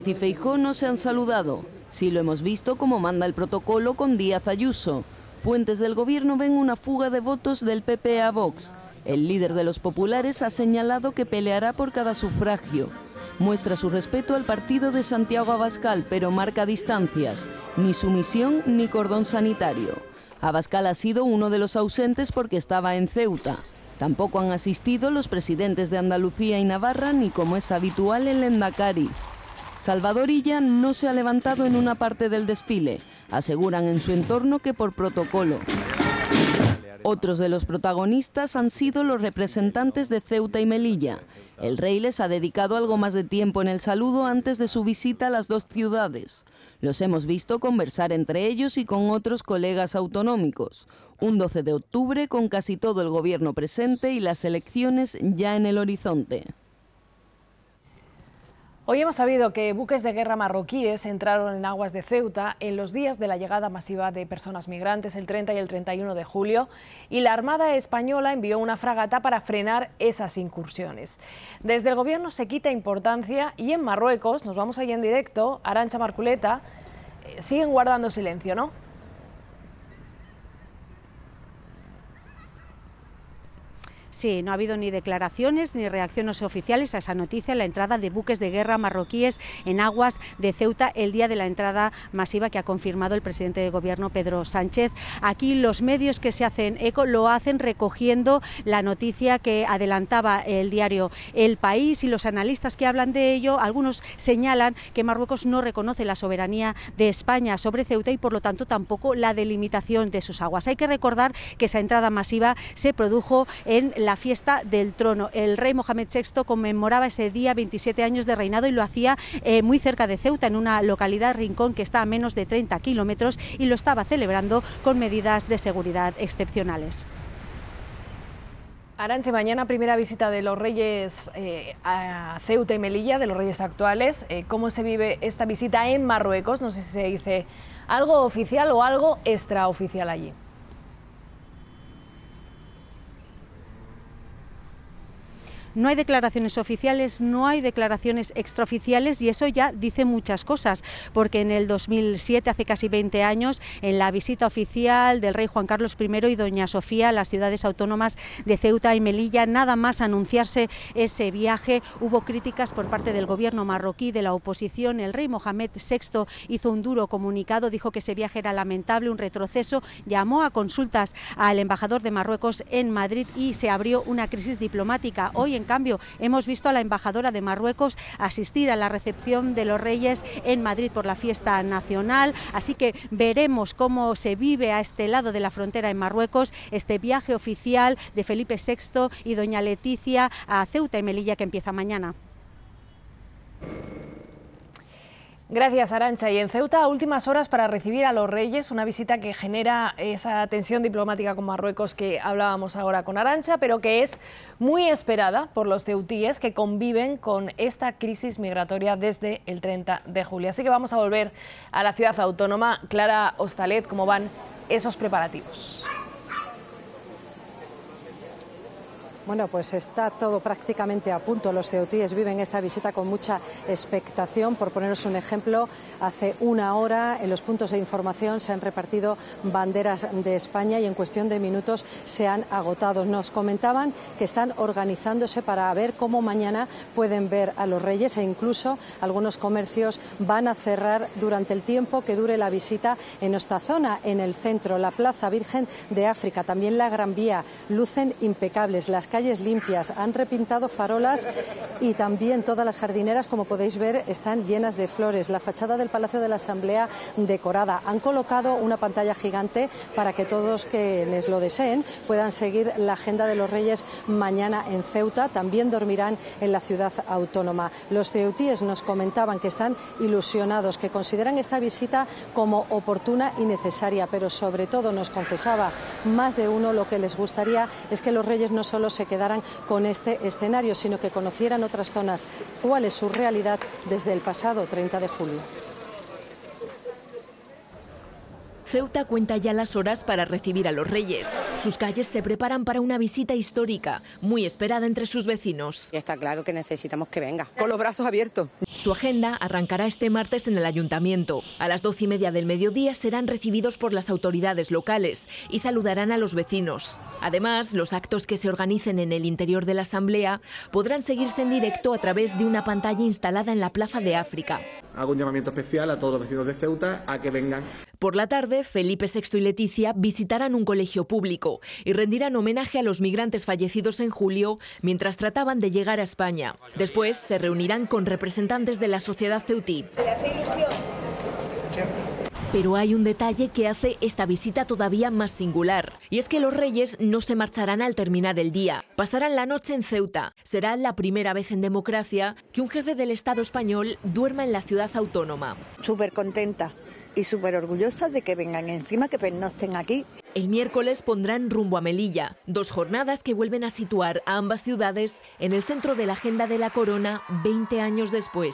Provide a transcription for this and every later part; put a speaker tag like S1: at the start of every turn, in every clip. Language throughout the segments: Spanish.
S1: y Feijóo no se han saludado. Sí lo hemos visto como manda el protocolo con Díaz Ayuso. Fuentes del gobierno ven una fuga de votos del PP a Vox. El líder de los populares ha señalado que peleará por cada sufragio. Muestra su respeto al partido de Santiago Abascal, pero marca distancias. Ni sumisión ni cordón sanitario. Abascal ha sido uno de los ausentes porque estaba en Ceuta. Tampoco han asistido los presidentes de Andalucía y Navarra, ni como es habitual el Endacari. Salvador Illa no se ha levantado en una parte del desfile. Aseguran en su entorno que por protocolo. Otros de los protagonistas han sido los representantes de Ceuta y Melilla. El rey les ha dedicado algo más de tiempo en el saludo antes de su visita a las dos ciudades. Los hemos visto conversar entre ellos y con otros colegas autonómicos. Un 12 de octubre con casi todo el gobierno presente y las elecciones ya en el horizonte.
S2: Hoy hemos sabido que buques de guerra marroquíes entraron en aguas de Ceuta en los días de la llegada masiva de personas migrantes, el 30 y el 31 de julio, y la Armada Española envió una fragata para frenar esas incursiones. Desde el gobierno se quita importancia y en Marruecos, nos vamos ahí en directo, Arantxa Marculeta, siguen guardando silencio, ¿no?
S3: Sí, no ha habido ni declaraciones ni reacciones oficiales a esa noticia, la entrada de buques de guerra marroquíes en aguas de Ceuta el día de la entrada masiva que ha confirmado el presidente de gobierno Pedro Sánchez. Aquí los medios que se hacen eco lo hacen recogiendo la noticia que adelantaba el diario El País y los analistas que hablan de ello, algunos señalan que Marruecos no reconoce la soberanía de España sobre Ceuta y por lo tanto tampoco la delimitación de sus aguas. Hay que recordar que esa entrada masiva se produjo en la fiesta del trono. El rey Mohamed VI conmemoraba ese día 27 años de reinado y lo hacía muy cerca de Ceuta, en una localidad rincón que está a menos de 30 kilómetros y lo estaba celebrando con medidas de seguridad excepcionales.
S2: Arantxa, mañana primera visita de los reyes a Ceuta y Melilla, de los reyes actuales. ¿Cómo se vive esta visita en Marruecos? No sé si se dice algo oficial o algo extraoficial allí.
S3: No hay declaraciones oficiales, no hay declaraciones extraoficiales y eso ya dice muchas cosas, porque en el 2007, hace casi 20 años, en la visita oficial del rey Juan Carlos I y doña Sofía a las ciudades autónomas de Ceuta y Melilla, nada más anunciarse ese viaje, hubo críticas por parte del gobierno marroquí, de la oposición. El rey Mohamed VI hizo un duro comunicado, dijo que ese viaje era lamentable, un retroceso, llamó a consultas al embajador de Marruecos en Madrid y se abrió una crisis diplomática. Hoy, en cambio, hemos visto a la embajadora de Marruecos asistir a la recepción de los reyes en Madrid por la fiesta nacional, así que veremos cómo se vive a este lado de la frontera en Marruecos este viaje oficial de Felipe VI y doña Leticia a Ceuta y Melilla que empieza mañana.
S2: Gracias, Arantxa. Y en Ceuta, a últimas horas para recibir a los reyes, una visita que genera esa tensión diplomática con Marruecos que hablábamos ahora con Arantxa, pero que es muy esperada por los ceutíes que conviven con esta crisis migratoria desde el 30 de julio. Así que vamos a volver a la ciudad autónoma. Clara Hostalet, ¿cómo van esos preparativos?
S4: Bueno, pues está todo prácticamente a punto. Los ceutíes viven esta visita con mucha expectación. Por poneros un ejemplo, hace una hora en los puntos de información se han repartido banderas de España y en cuestión de minutos se han agotado. Nos comentaban que están organizándose para ver cómo mañana pueden ver a los reyes e incluso algunos comercios van a cerrar durante el tiempo que dure la visita en esta zona, en el centro, la Plaza Virgen de África, también la Gran Vía, lucen impecables, las calles limpias, han repintado farolas y también todas las jardineras, como podéis ver, están llenas de flores. La fachada del Palacio de la Asamblea decorada. Han colocado una pantalla gigante para que todos quienes lo deseen puedan seguir la agenda de los Reyes mañana en Ceuta. También dormirán en la ciudad autónoma. Los ceutíes nos comentaban que están ilusionados, que consideran esta visita como oportuna y necesaria, pero sobre todo nos confesaba más de uno lo que les gustaría es que los Reyes no solo se quedaran con este escenario, sino que conocieran otras zonas, cuál es su realidad desde el pasado 30 de julio.
S5: Ceuta cuenta ya las horas para recibir a los Reyes. Sus calles se preparan para una visita histórica, muy esperada entre sus vecinos.
S6: Y está claro que necesitamos que venga, con los brazos abiertos.
S5: Su agenda arrancará este martes en el Ayuntamiento. A las 12:30 del mediodía serán recibidos por las autoridades locales y saludarán a los vecinos. Además, los actos que se organicen en el interior de la Asamblea podrán seguirse en directo a través de una pantalla instalada en la Plaza de África.
S7: Hago un llamamiento especial a todos los vecinos de Ceuta a que vengan.
S5: Por la tarde, Felipe VI y Leticia visitarán un colegio público y rendirán homenaje a los migrantes fallecidos en julio mientras trataban de llegar a España. Después se reunirán con representantes de la sociedad ceutí. Pero hay un detalle que hace esta visita todavía más singular, y es que los Reyes no se marcharán al terminar el día. Pasarán la noche en Ceuta. Será la primera vez en democracia que un jefe del Estado español duerma en la ciudad autónoma.
S8: Súper contenta y súper orgullosa de que vengan encima, que pernocten aquí.
S5: El miércoles pondrán rumbo a Melilla, 2 jornadas que vuelven a situar a ambas ciudades en el centro de la agenda de la corona 20 años después.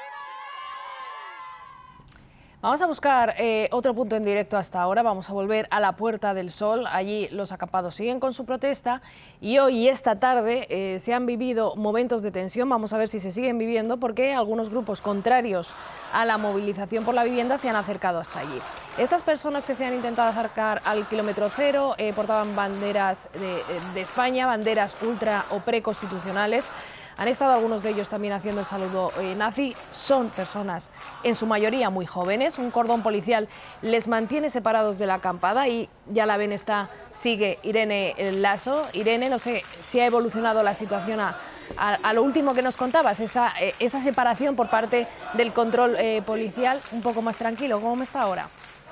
S2: Vamos a buscar otro punto en directo hasta ahora. Vamos a volver a la Puerta del Sol. Allí los acampados siguen con su protesta y hoy y esta tarde se han vivido momentos de tensión. Vamos a ver si se siguen viviendo, porque algunos grupos contrarios a la movilización por la vivienda se han acercado hasta allí. Estas personas que se han intentado acercar al kilómetro cero portaban banderas de España, banderas ultra o preconstitucionales. Han estado algunos de ellos también haciendo el saludo nazi. Son personas, en su mayoría muy jóvenes. Un cordón policial les mantiene separados de la acampada y ya la ven, sigue Irene Lasso. Irene, no sé si ha evolucionado la situación a lo último que nos contabas, esa separación por parte del control policial, un poco más tranquilo. ¿Cómo está ahora?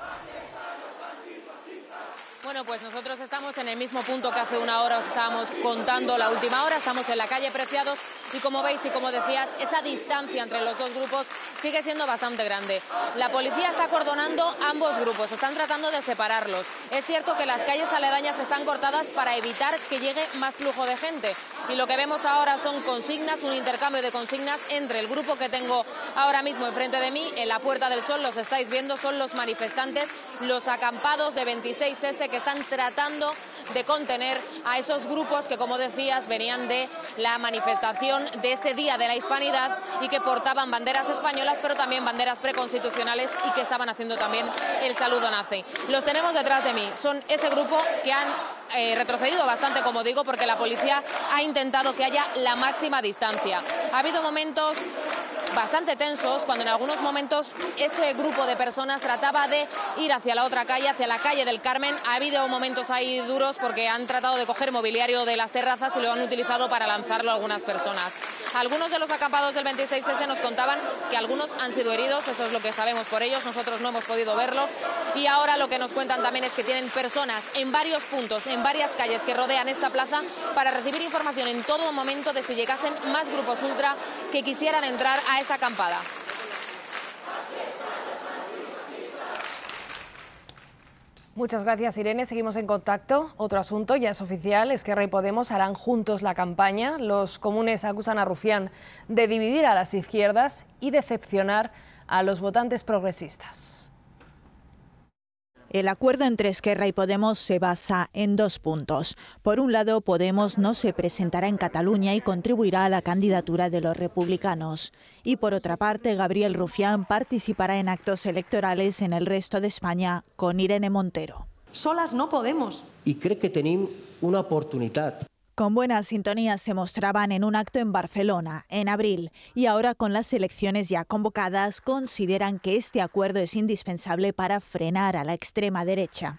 S9: Bueno, pues nosotros estamos en el mismo punto que hace una hora os estábamos contando la última hora. Estamos en la calle Preciados y, como veis y como decías, esa distancia entre los dos grupos sigue siendo bastante grande. La policía está acordonando ambos grupos, están tratando de separarlos. Es cierto que las calles aledañas están cortadas para evitar que llegue más flujo de gente. Y lo que vemos ahora son consignas, un intercambio de consignas entre el grupo que tengo ahora mismo enfrente de mí, en la Puerta del Sol. Los estáis viendo, son los manifestantes, los acampados de 26S que están tratando de contener a esos grupos que, como decías, venían de la manifestación de ese Día de la Hispanidad y que portaban banderas españolas, pero también banderas preconstitucionales, y que estaban haciendo también el saludo nazi. Los tenemos detrás de mí, son ese grupo que han retrocedido bastante, como digo, porque la policía ha intentado que haya la máxima distancia. Ha habido momentos bastante tensos cuando en algunos momentos ese grupo de personas trataba de ir hacia la otra calle, hacia la calle del Carmen. Ha habido momentos ahí duros porque han tratado de coger mobiliario de las terrazas y lo han utilizado para lanzarlo a algunas personas. Algunos de los acampados del 26S nos contaban que algunos han sido heridos, eso es lo que sabemos por ellos, nosotros no hemos podido verlo. Y ahora lo que nos cuentan también es que tienen personas en varios puntos, en varias calles que rodean esta plaza, para recibir información en todo momento de si llegasen más grupos ultra que quisieran entrar a esa acampada.
S2: Muchas gracias, Irene. Seguimos en contacto. Otro asunto, ya es oficial, Esquerra y Podemos harán juntos la campaña. Los comunes acusan a Rufián de dividir a las izquierdas y decepcionar a los votantes progresistas.
S10: El acuerdo entre Esquerra y Podemos se basa en 2 puntos. Por un lado, Podemos no se presentará en Cataluña y contribuirá a la candidatura de los republicanos. Y por otra parte, Gabriel Rufián participará en actos electorales en el resto de España con Irene Montero.
S11: Solas no podemos.
S12: I crec que tenim una oportunitat.
S10: Con buena sintonía se mostraban en un acto en Barcelona, en abril, y ahora con las elecciones ya convocadas consideran que este acuerdo es indispensable para frenar a la extrema derecha.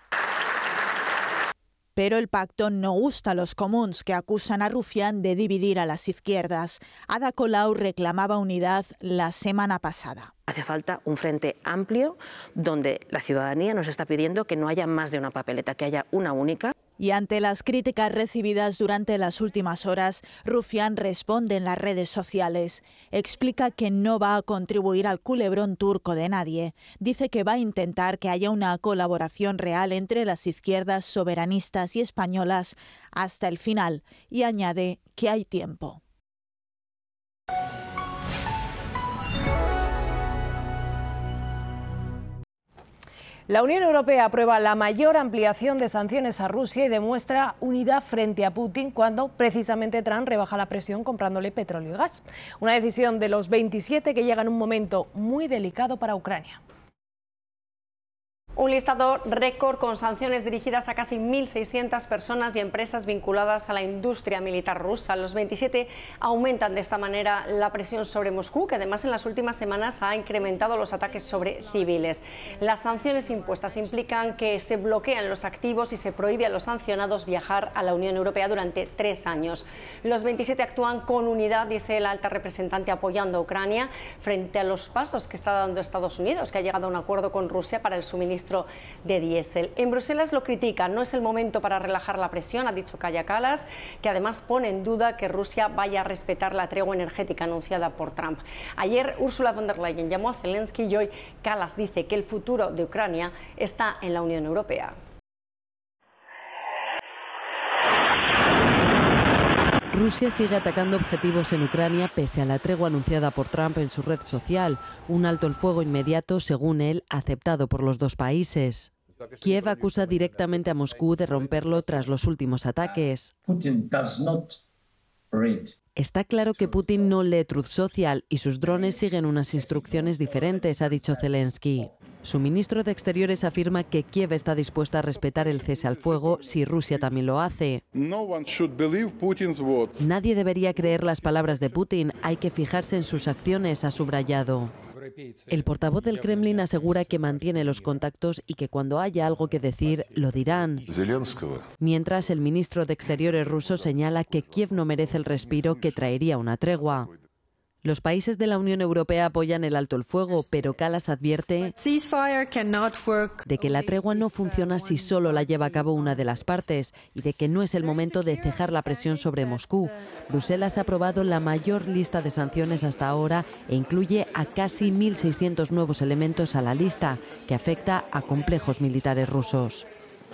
S10: Pero el pacto no gusta a los comuns, que acusan a Rufián de dividir a las izquierdas. Ada Colau reclamaba unidad la semana pasada.
S6: Hace falta un frente amplio donde la ciudadanía nos está pidiendo que no haya más de una papeleta, que haya una única.
S10: Y ante las críticas recibidas durante las últimas horas, Rufián responde en las redes sociales. Explica que no va a contribuir al culebrón turco de nadie. Dice que va a intentar que haya una colaboración real entre las izquierdas soberanistas y españolas hasta el final, y añade que hay tiempo.
S2: La Unión Europea aprueba la mayor ampliación de sanciones a Rusia y demuestra unidad frente a Putin cuando precisamente Trump rebaja la presión comprándole petróleo y gas. Una decisión de los 27 que llega en un momento muy delicado para Ucrania.
S11: Un listado récord con sanciones dirigidas a casi 1.600 personas y empresas vinculadas a la industria militar rusa. Los 27 aumentan de esta manera la presión sobre Moscú, que además en las últimas semanas ha incrementado los ataques sobre civiles. Las sanciones impuestas implican que se bloquean los activos y se prohíbe a los sancionados viajar a la Unión Europea durante 3 años. Los 27 actúan con unidad, dice la alta representante, apoyando a Ucrania frente a los pasos que está dando Estados Unidos, que ha llegado a un acuerdo con Rusia para el suministro de diésel. En Bruselas lo critican, no es el momento para relajar la presión, ha dicho Kaja Kallas, que además pone en duda que Rusia vaya a respetar la tregua energética anunciada por Trump. Ayer Ursula von der Leyen llamó a Zelensky y hoy Kallas dice que el futuro de Ucrania está en la Unión Europea.
S1: Rusia sigue atacando objetivos en Ucrania pese a la tregua anunciada por Trump en su red social, un alto el fuego inmediato, según él, aceptado por los dos países. Kiev acusa directamente a Moscú de romperlo tras los últimos ataques. Está claro que Putin no lee Truth Social y sus drones siguen unas instrucciones diferentes, ha dicho Zelensky. Su ministro de Exteriores afirma que Kiev está dispuesta a respetar el cese al fuego si Rusia también lo hace. Nadie debería creer las palabras de Putin, hay que fijarse en sus acciones, ha subrayado. El portavoz del Kremlin asegura que mantiene los contactos y que cuando haya algo que decir, lo dirán. Mientras, el ministro de Exteriores ruso señala que Kiev no merece el respiro que traería una tregua. Los países de la Unión Europea apoyan el alto el fuego, pero Kallas advierte de que la tregua no funciona si solo la lleva a cabo una de las partes y de que no es el momento de cejar la presión sobre Moscú. Bruselas ha aprobado la mayor lista de sanciones hasta ahora e incluye a casi 1.600 nuevos elementos a la lista, que afecta a complejos militares rusos.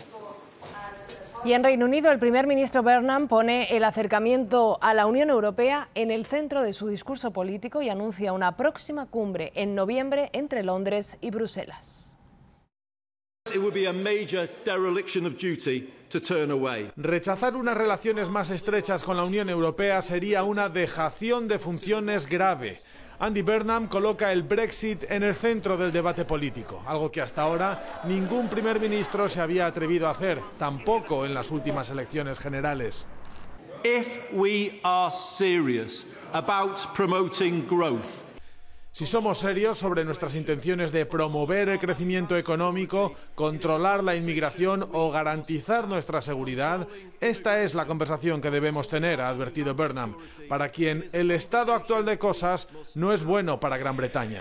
S2: Y en Reino Unido, el primer ministro Burnham pone el acercamiento a la Unión Europea en el centro de su discurso político y anuncia una próxima cumbre en noviembre entre Londres y Bruselas.
S13: Rechazar unas relaciones más estrechas con la Unión Europea sería una dejación de funciones grave. Andy Burnham coloca el Brexit en el centro del debate político, algo que hasta ahora ningún primer ministro se había atrevido a hacer, tampoco en las últimas elecciones generales. Si somos serios sobre nuestras intenciones de promover el crecimiento económico, controlar la inmigración o garantizar nuestra seguridad, esta es la conversación que debemos tener, ha advertido Burnham, para quien el estado actual de cosas no es bueno para Gran Bretaña.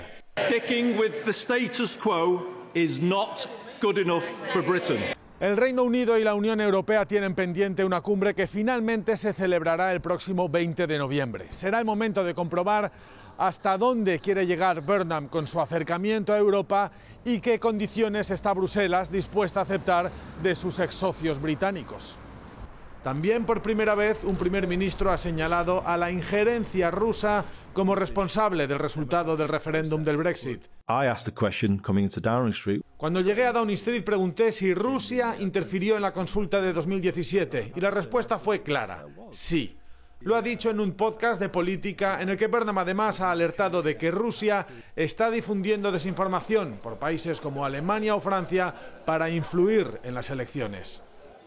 S13: El Reino Unido y la Unión Europea tienen pendiente una cumbre que finalmente se celebrará el próximo 20 de noviembre. Será el momento de comprobar hasta dónde quiere llegar Burnham con su acercamiento a Europa y qué condiciones está Bruselas dispuesta a aceptar de sus ex socios británicos. También por primera vez un primer ministro ha señalado a la injerencia rusa como responsable del resultado del referéndum del Brexit. Cuando llegué a Downing Street pregunté si Rusia interfirió en la consulta de 2017 y la respuesta fue clara, sí. Lo ha dicho en un podcast de política en el que Burnham además ha alertado de que Rusia está difundiendo desinformación por países como Alemania o Francia para influir en las elecciones.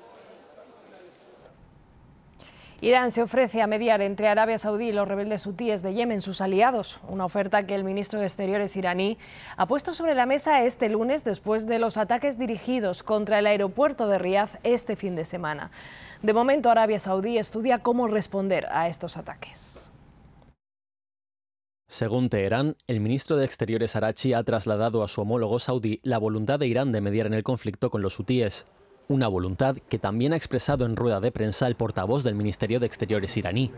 S2: Irán se ofrece a mediar entre Arabia Saudí y los rebeldes hutíes de Yemen, sus aliados, una oferta que el ministro de Exteriores iraní ha puesto sobre la mesa este lunes después de los ataques dirigidos contra el aeropuerto de Riad este fin de semana. De momento, Arabia Saudí estudia cómo responder a estos ataques.
S14: Según Teherán, el ministro de Exteriores Araghchi ha trasladado a su homólogo saudí la voluntad de Irán de mediar en el conflicto con los hutíes. Una voluntad que también ha expresado en rueda de prensa el portavoz del Ministerio de Exteriores iraní,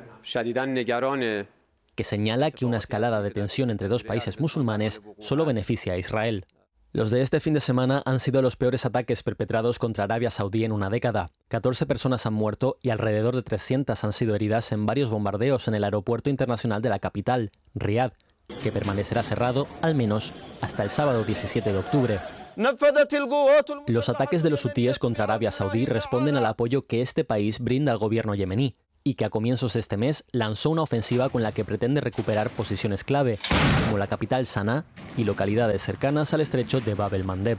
S14: que señala que una escalada de tensión entre dos países musulmanes solo beneficia a Israel. Los de este fin de semana han sido los peores ataques perpetrados contra Arabia Saudí en una década. 14 personas han muerto y alrededor de 300 han sido heridas en varios bombardeos en el aeropuerto internacional de la capital, Riad, que permanecerá cerrado al menos hasta el sábado 17 de octubre. Los ataques de los hutíes contra Arabia Saudí responden al apoyo que este país brinda al gobierno yemení y que a comienzos de este mes lanzó una ofensiva con la que pretende recuperar posiciones clave, como la capital Sanaa y localidades cercanas al estrecho de Bab el-Mandeb.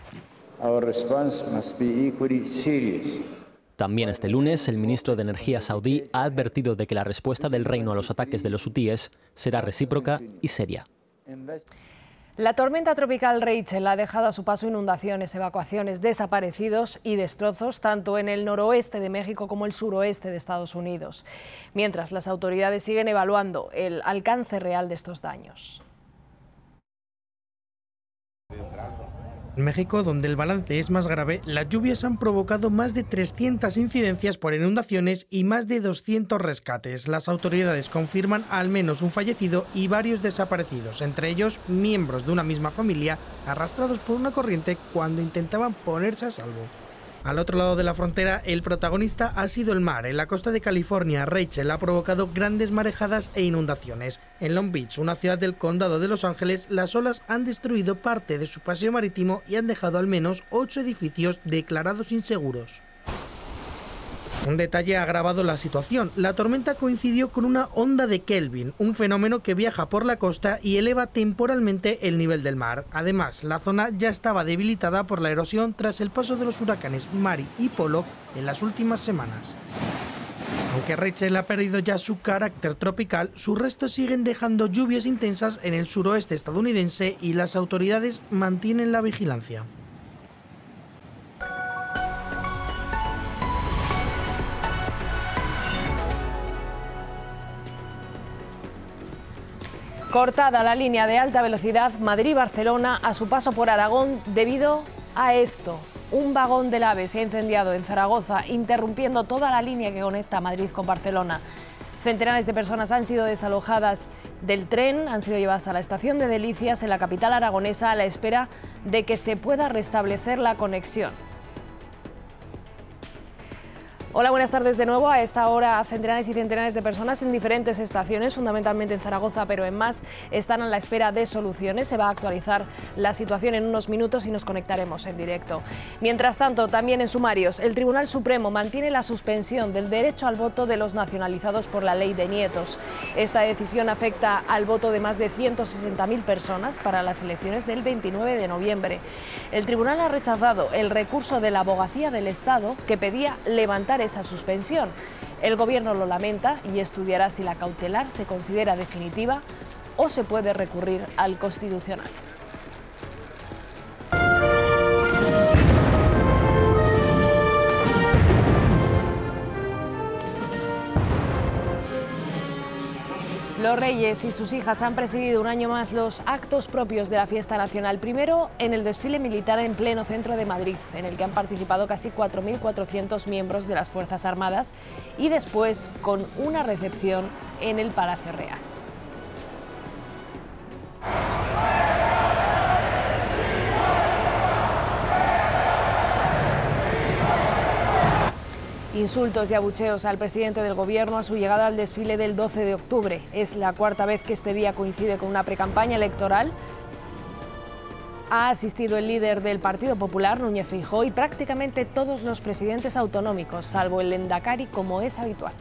S14: También este lunes, el ministro de Energía saudí ha advertido de que la respuesta del reino a los ataques de los hutíes será recíproca y seria.
S2: La tormenta tropical Rachel ha dejado a su paso inundaciones, evacuaciones, desaparecidos y destrozos tanto en el noroeste de México como el suroeste de Estados Unidos, mientras las autoridades siguen evaluando el alcance real de estos daños.
S15: En México, donde el balance es más grave, las lluvias han provocado más de 300 incidencias por inundaciones y más de 200 rescates. Las autoridades confirman al menos un fallecido y varios desaparecidos, entre ellos miembros de una misma familia arrastrados por una corriente cuando intentaban ponerse a salvo. Al otro lado de la frontera, el protagonista ha sido el mar. En la costa de California, Rachel ha provocado grandes marejadas e inundaciones. En Long Beach, una ciudad del condado de Los Ángeles, las olas han destruido parte de su paseo marítimo y han dejado al menos 8 edificios declarados inseguros. Un detalle ha agravado la situación. La tormenta coincidió con una onda de Kelvin, un fenómeno que viaja por la costa y eleva temporalmente el nivel del mar. Además, la zona ya estaba debilitada por la erosión tras el paso de los huracanes Mari y Polo en las últimas semanas. Aunque Rachel ha perdido ya su carácter tropical, sus restos siguen dejando lluvias intensas en el suroeste estadounidense y las autoridades mantienen la vigilancia.
S2: Cortada la línea de alta velocidad Madrid-Barcelona a su paso por Aragón debido a esto. Un vagón del AVE se ha incendiado en Zaragoza, interrumpiendo toda la línea que conecta Madrid con Barcelona. Centenares de personas han sido desalojadas del tren, han sido llevadas a la estación de Delicias en la capital aragonesa a la espera de que se pueda restablecer la conexión. Hola, buenas tardes de nuevo. A esta hora, centenares y centenares de personas en diferentes estaciones, fundamentalmente en Zaragoza, pero en más, están a la espera de soluciones. Se va a actualizar la situación en unos minutos y nos conectaremos en directo. Mientras tanto, también en sumarios, el Tribunal Supremo mantiene la suspensión del derecho al voto de los nacionalizados por la Ley de Nietos. Esta decisión afecta al voto de más de 160.000 personas para las elecciones del 29 de noviembre. El tribunal ha rechazado el recurso de la Abogacía del Estado que pedía levantar esa suspensión. El Gobierno lo lamenta y estudiará si la cautelar se considera definitiva o se puede recurrir al Constitucional. Los reyes y sus hijas han presidido un año más los actos propios de la fiesta nacional. Primero en el desfile militar en pleno centro de Madrid, en el que han participado casi 4.400 miembros de las Fuerzas Armadas, y después con una recepción en el Palacio Real. Insultos y abucheos al presidente del Gobierno a su llegada al desfile del 12 de octubre. Es la cuarta vez que este día coincide con una precampaña electoral. Ha asistido el líder del Partido Popular, Núñez Feijóo, y prácticamente todos los presidentes autonómicos, salvo el Lehendakari, como es habitual.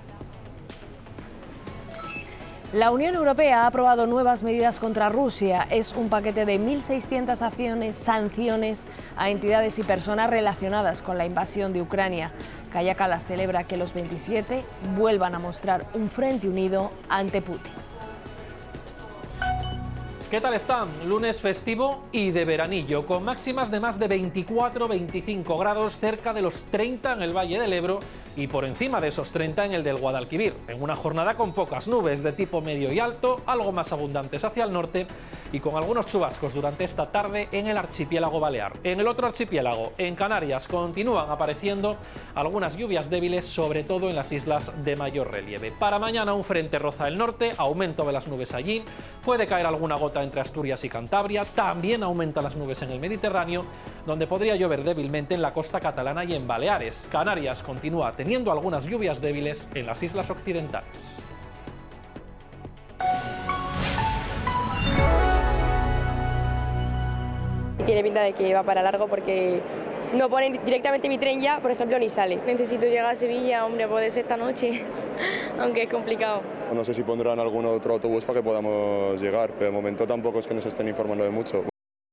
S2: La Unión Europea ha aprobado nuevas medidas contra Rusia. Es un paquete de 1.600 sanciones a entidades y personas relacionadas con la invasión de Ucrania. Kaja Kallas celebra que los 27 vuelvan a mostrar un frente unido ante Putin.
S16: ¿Qué tal están? Lunes festivo y de veranillo, con máximas de más de 24-25 grados, cerca de los 30 en el Valle del Ebro y por encima de esos 30 en el del Guadalquivir, en una jornada con pocas nubes de tipo medio y alto, algo más abundantes hacia el norte y con algunos chubascos durante esta tarde en el archipiélago balear. En el otro archipiélago, en Canarias, continúan apareciendo algunas lluvias débiles, sobre todo en las islas de mayor relieve. Para mañana un frente roza el norte, aumento de las nubes allí, puede caer alguna gota entre Asturias y Cantabria, también aumentan las nubes en el Mediterráneo, donde podría llover débilmente en la costa catalana y en Baleares. Canarias continúa teniendo algunas lluvias débiles en las islas occidentales.
S17: Tiene pinta de que va para largo porque no ponen directamente mi tren ya, por ejemplo, ni sale. Necesito llegar a Sevilla, hombre, puede ser esta noche, aunque es complicado.
S18: No sé si pondrán algún otro autobús para que podamos llegar, pero de momento tampoco es que nos estén informando de mucho.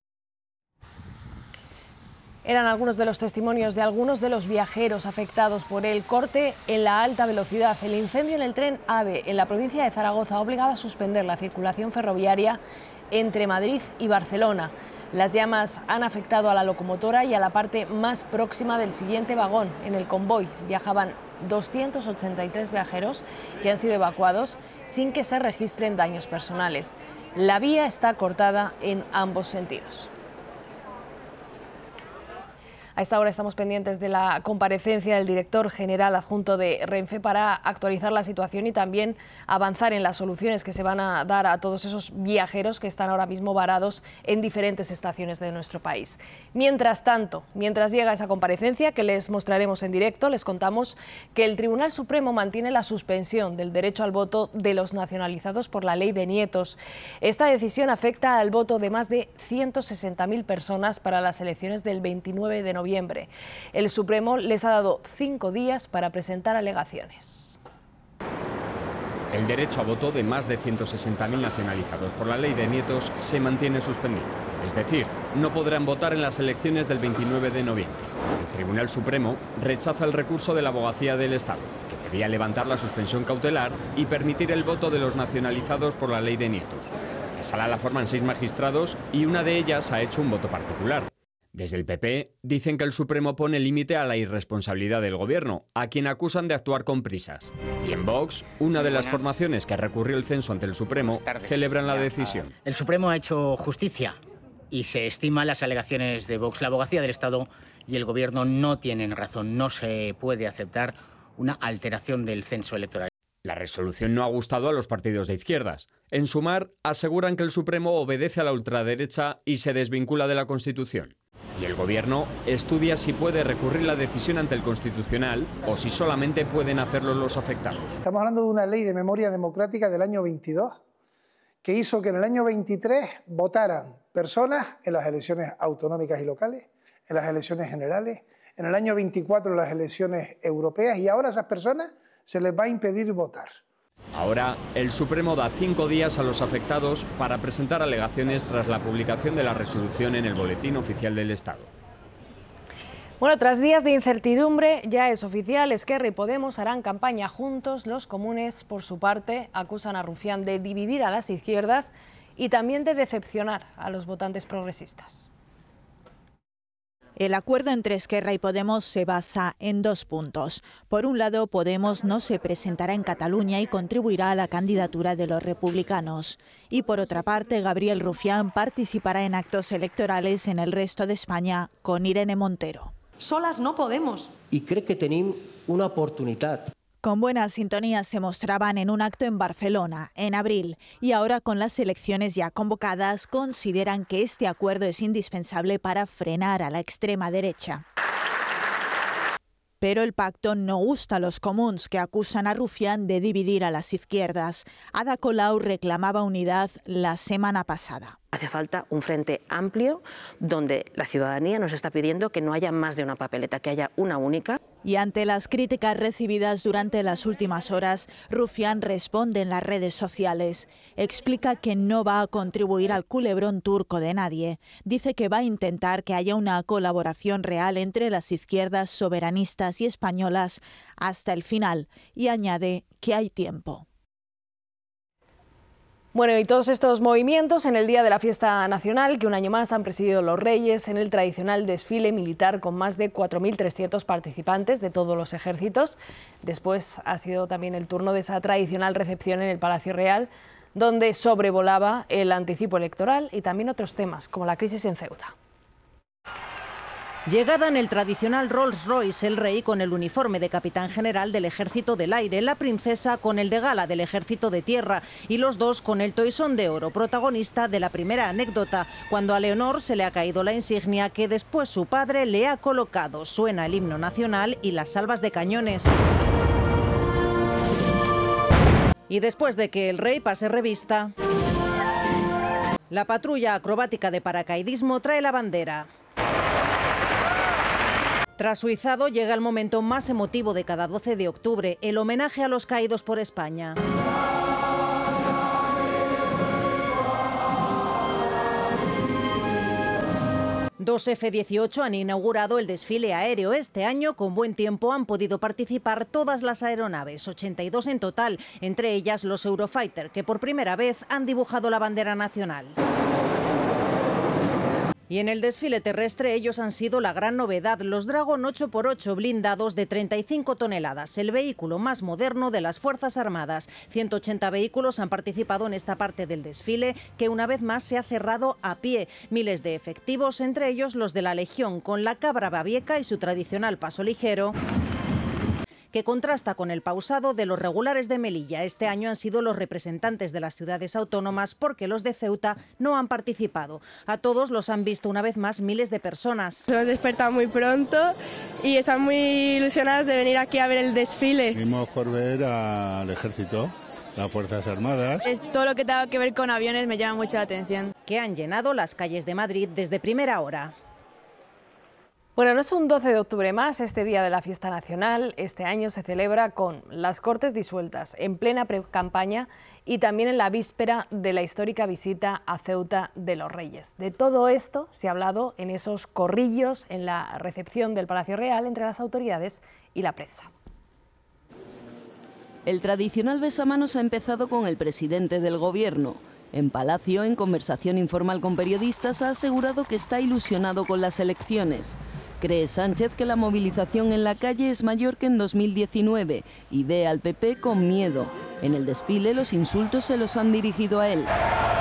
S2: Eran algunos de los testimonios de algunos de los viajeros afectados por el corte en la alta velocidad. El incendio en el tren AVE en la provincia de Zaragoza ha obligado a suspender la circulación ferroviaria entre Madrid y Barcelona. Las llamas han afectado a la locomotora y a la parte más próxima del siguiente vagón. En el convoy viajaban 283 viajeros que han sido evacuados sin que se registren daños personales. La vía está cortada en ambos sentidos. A esta hora estamos pendientes de la comparecencia del director general adjunto de Renfe para actualizar la situación y también avanzar en las soluciones que se van a dar a todos esos viajeros que están ahora mismo varados en diferentes estaciones de nuestro país. Mientras tanto, mientras llega esa comparecencia que les mostraremos en directo, les contamos que el Tribunal Supremo mantiene la suspensión del derecho al voto de los nacionalizados por la Ley de Nietos. Esta decisión afecta al voto de más de 160.000 personas para las elecciones del 29 de noviembre. El Supremo les ha dado 5 días para presentar alegaciones.
S19: El derecho a voto de más de 160.000 nacionalizados por la Ley de Nietos se mantiene suspendido. Es decir, no podrán votar en las elecciones del 29 de noviembre. El Tribunal Supremo rechaza el recurso de la Abogacía del Estado, que pedía levantar la suspensión cautelar y permitir el voto de los nacionalizados por la Ley de Nietos. La sala la forman 6 magistrados y una de ellas ha hecho un voto particular. Desde el PP dicen que el Supremo pone límite a la irresponsabilidad del Gobierno, a quien acusan de actuar con prisas. Y en Vox, una de las formaciones que recurrió el censo ante el Supremo, celebran la decisión.
S20: El Supremo ha hecho justicia y se estiman las alegaciones de Vox. La Abogacía del Estado y el Gobierno no tienen razón. No se puede aceptar una alteración del censo electoral.
S19: La resolución no ha gustado a los partidos de izquierdas. En Sumar, aseguran que el Supremo obedece a la ultraderecha y se desvincula de la Constitución. Y el Gobierno estudia si puede recurrir la decisión ante el Constitucional o si solamente pueden hacerlo los afectados.
S21: Estamos hablando de una ley de memoria democrática del año 22 que hizo que en el año 23 votaran personas en las elecciones autonómicas y locales, en las elecciones generales, en el año 24 en las elecciones europeas, y ahora a esas personas se les va a impedir votar.
S19: Ahora, el Supremo da 5 días a los afectados para presentar alegaciones tras la publicación de la resolución en el Boletín Oficial del Estado.
S2: Bueno, tras días de incertidumbre, ya es oficial, Esquerra y Podemos harán campaña juntos. Los comunes, por su parte, acusan a Rufián de dividir a las izquierdas y también de decepcionar a los votantes progresistas.
S10: El acuerdo entre Esquerra y Podemos se basa en 2 puntos. Por un lado, Podemos no se presentará en Cataluña y contribuirá a la candidatura de los republicanos. Y por otra parte, Gabriel Rufián participará en actos electorales en el resto de España con Irene Montero.
S22: Solas no podemos.
S12: I crec que tenim una oportunitat.
S10: Con buena sintonía se mostraban en un acto en Barcelona, en abril, y ahora con las elecciones ya convocadas consideran que este acuerdo es indispensable para frenar a la extrema derecha. Pero el pacto no gusta a los comuns, que acusan a Rufián de dividir a las izquierdas. Ada Colau reclamaba unidad la semana pasada.
S6: Hace falta un frente amplio donde la ciudadanía nos está pidiendo que no haya más de una papeleta, que haya una única.
S10: Y ante las críticas recibidas durante las últimas horas, Rufián responde en las redes sociales. Explica que no va a contribuir al culebrón turco de nadie. Dice que va a intentar que haya una colaboración real entre las izquierdas soberanistas y españolas hasta el final, y añade que hay tiempo.
S2: Bueno, y todos estos movimientos en el día de la fiesta nacional, que un año más han presidido los Reyes en el tradicional desfile militar con más de 4.300 participantes de todos los ejércitos. Después ha sido también el turno de esa tradicional recepción en el Palacio Real, donde sobrevolaba el anticipo electoral y también otros temas, como la crisis en Ceuta.
S23: Llegada en el tradicional Rolls Royce, el rey con el uniforme de capitán general del Ejército del Aire, la princesa con el de gala del Ejército de Tierra y los dos con el toisón de oro, protagonista de la primera anécdota, cuando a Leonor se le ha caído la insignia que después su padre le ha colocado. Suena el himno nacional y las salvas de cañones. Y después de que el rey pase revista, La patrulla acrobática de paracaidismo trae la bandera. Tras su izado llega el momento más emotivo de cada 12 de octubre, el homenaje a los caídos por España. Dos F-18 han inaugurado el desfile aéreo. Este año, con buen tiempo, han podido participar todas las aeronaves, 82 en total, entre ellas los Eurofighter, que por primera vez han dibujado la bandera nacional. Y en el desfile terrestre ellos han sido la gran novedad, los Dragon 8x8 blindados de 35 toneladas, el vehículo más moderno de las Fuerzas Armadas. 180 vehículos han participado en esta parte del desfile, que una vez más se ha cerrado a pie. Miles de efectivos, entre ellos los de la Legión, con la cabra babieca y su tradicional paso ligero, que contrasta con el pausado de los regulares de Melilla. Este año han sido los representantes de las ciudades autónomas porque los de Ceuta no han participado. A todos los han visto una vez más miles de personas.
S3: Hemos despertado muy pronto y están muy ilusionados de venir aquí a ver el desfile.
S4: Venimos por ver al ejército, las Fuerzas Armadas.
S3: Todo lo que tenga que ver con aviones me llama mucho la atención.
S23: Que han llenado las calles de Madrid desde primera hora.
S2: Bueno, no es un 12 de octubre más, este día de la fiesta nacional. Este año se celebra con las Cortes disueltas, en plena pre-campaña y también en la víspera de la histórica visita a Ceuta de los Reyes. De todo esto se ha hablado en esos corrillos en la recepción del Palacio Real entre las autoridades y la prensa.
S1: El tradicional besamanos ha empezado con el presidente del Gobierno. En Palacio, en conversación informal con periodistas, ha asegurado que está ilusionado con las elecciones. Cree Sánchez que la movilización en la calle es mayor que en 2019 y ve al PP con miedo. En el desfile los insultos se los han dirigido a él.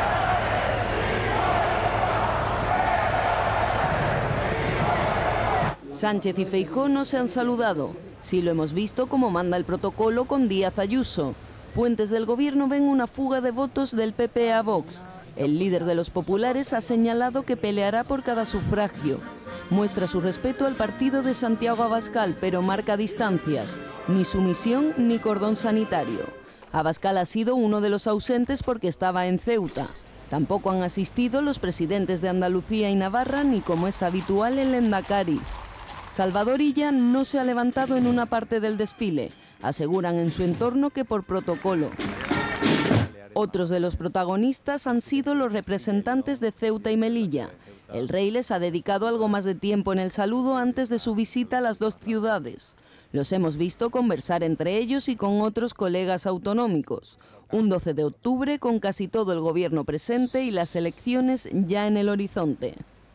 S1: Sánchez y Feijóo no se han saludado. Sí lo hemos visto como manda el protocolo con Díaz Ayuso. Fuentes del Gobierno ven una fuga de votos del PP a Vox. El líder de los populares ha señalado que peleará por cada sufragio. Muestra su respeto al partido de Santiago Abascal, pero marca distancias. Ni sumisión ni cordón sanitario. Abascal ha sido uno de los ausentes porque estaba en Ceuta. Tampoco han asistido los presidentes de Andalucía y Navarra, ni como es habitual el Endacari. Salvador Illa no se ha levantado en una parte del desfile. Aseguran en su entorno que por protocolo. Otros de los protagonistas han sido los representantes de Ceuta y Melilla. El rey les ha dedicado algo más de tiempo en el saludo antes de su visita a las dos ciudades. Los hemos visto conversar entre ellos y con otros colegas autonómicos. Un 12 de octubre con casi todo el gobierno presente y las elecciones ya en el horizonte.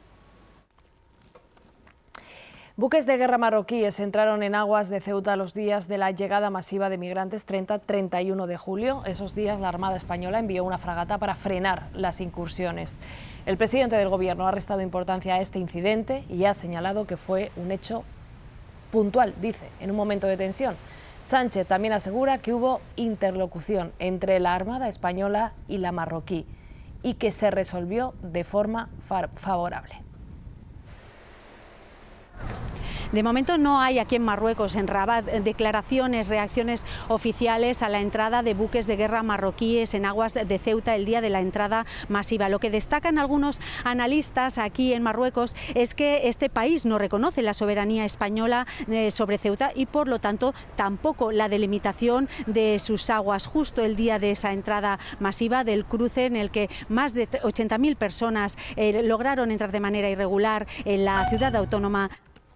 S2: Buques de guerra marroquíes entraron en aguas de Ceuta los días de la llegada masiva de migrantes 30-31 de julio. Esos días la Armada Española envió una fragata para frenar las incursiones. El presidente del Gobierno ha restado importancia a este incidente y ha señalado que fue un hecho puntual, dice, en un momento de tensión. Sánchez también asegura que hubo interlocución entre la Armada Española y la marroquí y que se resolvió de forma favorable.
S22: De momento no hay aquí en Marruecos, en Rabat, declaraciones, reacciones oficiales a la entrada de buques de guerra marroquíes en aguas de Ceuta el día de la entrada masiva. Lo que destacan algunos analistas aquí en Marruecos es que este país no reconoce la soberanía española sobre Ceuta y por lo tanto tampoco la delimitación de sus aguas. Justo el día de esa entrada masiva del cruce en el que más de 80.000 personas lograron entrar de manera irregular en la ciudad autónoma.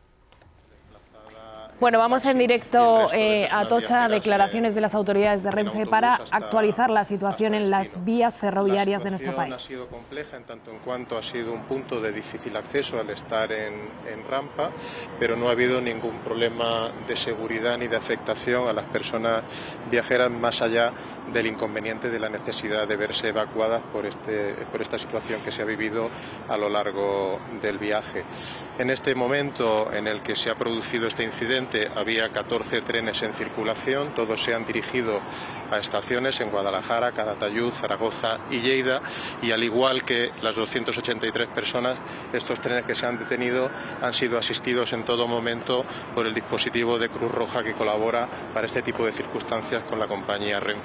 S2: Bueno, vamos en directo a Atocha, declaraciones de las autoridades de Renfe para actualizar la situación en las vías ferroviarias de nuestro país.
S24: La situación ha sido compleja en tanto en cuanto ha sido un punto de difícil acceso al estar en rampa, pero no ha habido ningún problema de seguridad ni de afectación a las personas viajeras más allá del inconveniente de la necesidad de verse evacuadas por esta situación que se ha vivido a lo largo del viaje. En este momento en el que se ha producido este incidente había 14 trenes en circulación, todos se han dirigido a estaciones en Guadalajara, Calatayud, Zaragoza y Lleida, y al igual que las 283 personas, estos trenes que se han detenido han sido asistidos en todo momento por el dispositivo de Cruz Roja que colabora para este tipo de circunstancias con la compañía Renfe.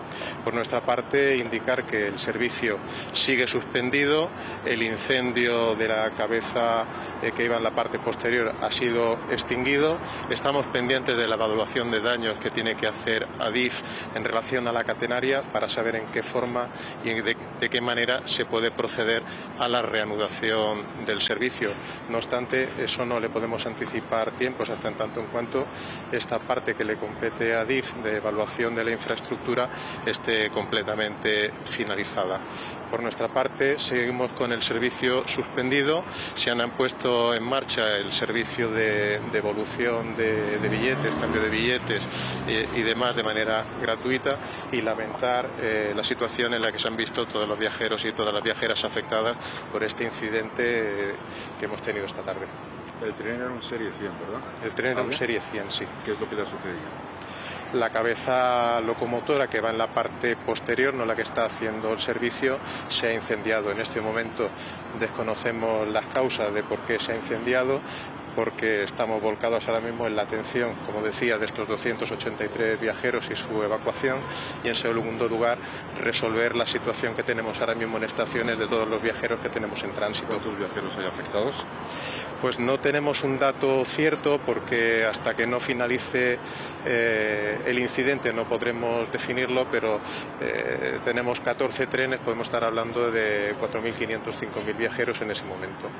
S24: Por nuestra parte, indicar que el servicio sigue suspendido, el incendio de la cabeza que iba en la parte posterior ha sido extinguido. Estamos pendientes de la evaluación de daños que tiene que hacer Adif en relación a la catenaria para saber en qué forma y de qué manera se puede proceder a la reanudación del servicio. No obstante, eso no le podemos anticipar tiempos hasta en tanto en cuanto esta parte que le compete a Adif de evaluación de la infraestructura esté completamente finalizada. Por nuestra parte, seguimos con el servicio suspendido. Se han puesto en marcha el servicio de devolución de billetes, cambio de billetes y demás de manera gratuita, y lamentar la situación en la que se han visto todos los viajeros y todas las viajeras afectadas por este incidente que hemos tenido esta tarde.
S5: El tren era un Serie 100, ¿verdad?
S24: El tren era un Serie 100, sí.
S5: ¿Qué es lo que le ha sucedido?
S24: La cabeza locomotora que va en la parte posterior, no la que está haciendo el servicio, se ha incendiado. En este momento desconocemos las causas de por qué se ha incendiado, porque estamos volcados ahora mismo en la atención, como decía, de estos 283 viajeros y su evacuación, y en segundo lugar resolver la situación que tenemos ahora mismo en estaciones de todos los viajeros que tenemos en tránsito.
S5: ¿Cuántos viajeros hay afectados?
S24: Pues no tenemos un dato cierto, porque hasta que no finalice el incidente no podremos definirlo, pero tenemos 14 trenes, podemos estar hablando de 4.500, 5.000 viajeros en ese momento.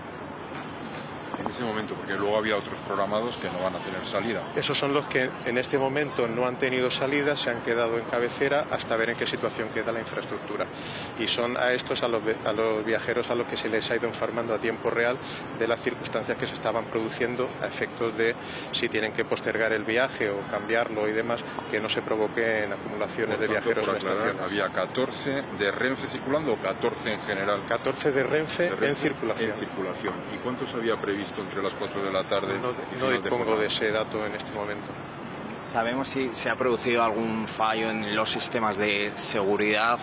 S5: En ese momento, porque luego había otros programados que no van a tener salida.
S24: Esos son los que en este momento no han tenido salida, se han quedado en cabecera hasta ver en qué situación queda la infraestructura. Y son a estos, a los viajeros, a los que se les ha ido informando a tiempo real de las circunstancias que se estaban produciendo a efectos de si tienen que postergar el viaje o cambiarlo y demás, que no se provoquen acumulaciones de viajeros en la estación.
S5: ¿Había 14 de Renfe circulando o 14 en general?
S24: 14 de Renfe en circulación.
S5: En circulación. ¿Y cuántos había previsto entre las 4 de la tarde?
S24: No dispongo de ese dato en este momento.
S7: ¿Sabemos si se ha producido algún fallo en los sistemas de seguridad?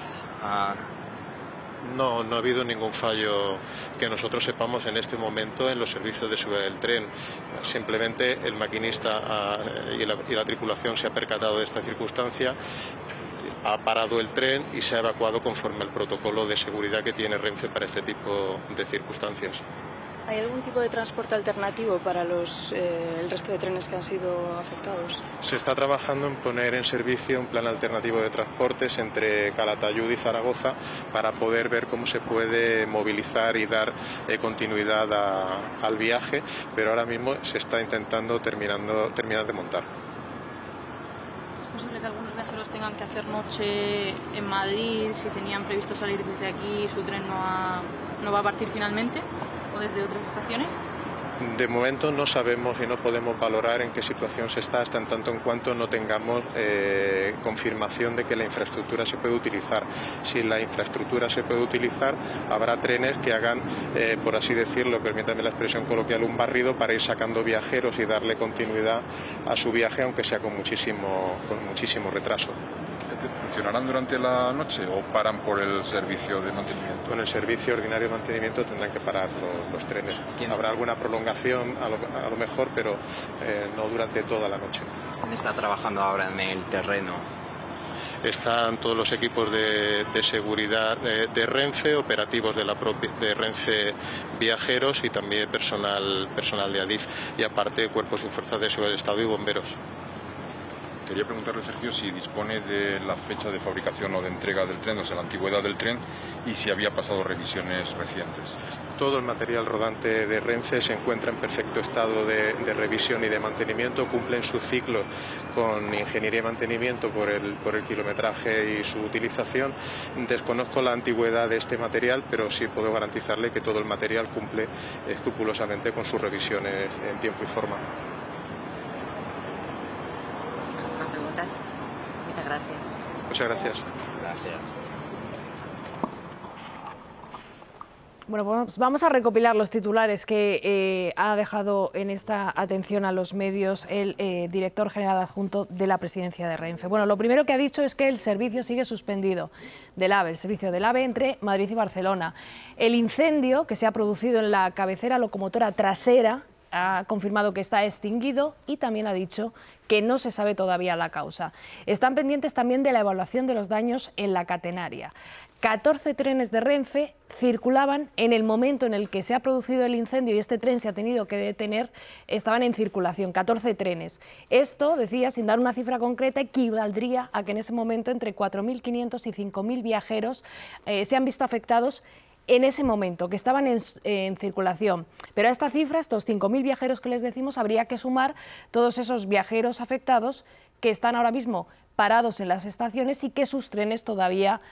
S24: No ha habido ningún fallo que nosotros sepamos en este momento en los servicios de subida del tren. Simplemente el maquinista y la tripulación se ha percatado de esta circunstancia, ha parado el tren y se ha evacuado conforme al protocolo de seguridad que tiene Renfe para este tipo de circunstancias.
S17: ¿Hay algún tipo de transporte alternativo para el resto de trenes que han sido afectados?
S24: Se está trabajando en poner en servicio un plan alternativo de transportes entre Calatayud y Zaragoza para poder ver cómo se puede movilizar y dar continuidad al viaje, pero ahora mismo se está intentando terminar de montar.
S8: ¿Es posible que algunos viajeros tengan que hacer noche en Madrid si tenían previsto salir desde aquí y su tren no va a partir finalmente? ¿Desde otras estaciones?
S24: De momento no sabemos y no podemos valorar en qué situación se está hasta en tanto en cuanto no tengamos confirmación de que la infraestructura se puede utilizar. Si la infraestructura se puede utilizar, habrá trenes que hagan, por así decirlo, permítame la expresión coloquial, un barrido para ir sacando viajeros y darle continuidad a su viaje, aunque sea con muchísimo retraso.
S5: ¿Funcionarán durante la noche o paran por el servicio de mantenimiento?
S24: Con el servicio ordinario de mantenimiento tendrán que parar los trenes. Habrá alguna prolongación a lo mejor, pero no durante toda la noche.
S7: ¿Quién está trabajando ahora en el terreno?
S24: Están todos los equipos de seguridad de Renfe, operativos de Renfe Viajeros y también personal de Adif, y aparte cuerpos y fuerzas de seguridad del Estado y bomberos.
S5: Quería preguntarle, Sergio, si dispone de la fecha de fabricación o de entrega del tren, o sea, la antigüedad del tren, y si había pasado revisiones recientes.
S24: Todo el material rodante de Renfe se encuentra en perfecto estado de revisión y de mantenimiento, cumplen su ciclo con ingeniería y mantenimiento por el kilometraje y su utilización. Desconozco la antigüedad de este material, pero sí puedo garantizarle que todo el material cumple escrupulosamente con sus revisiones en tiempo y forma.
S8: Muchas gracias.
S24: Muchas gracias.
S7: Gracias.
S2: Bueno, pues vamos a recopilar los titulares que ha dejado en esta atención a los medios el director general adjunto de la presidencia de Renfe. Bueno, lo primero que ha dicho es que el servicio sigue suspendido del AVE, el servicio del AVE entre Madrid y Barcelona. El incendio que se ha producido en la cabecera locomotora trasera ha confirmado que está extinguido y también ha dicho que no se sabe todavía la causa. Están pendientes también de la evaluación de los daños en la catenaria. 14 trenes de Renfe circulaban en el momento en el que se ha producido el incendio y este tren se ha tenido que detener, estaban en circulación, 14 trenes. Esto, decía, sin dar una cifra concreta, equivaldría a que en ese momento entre 4.500 y 5.000 viajeros se han visto afectados en ese momento, que estaban en circulación. Pero a esta cifra, estos 5.000 viajeros que les decimos, habría que sumar todos esos viajeros afectados que están ahora mismo parados en las estaciones y que sus trenes todavía